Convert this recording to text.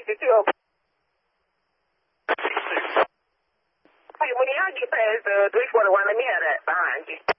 Hey, when y'all get past 341, let me have that behind you.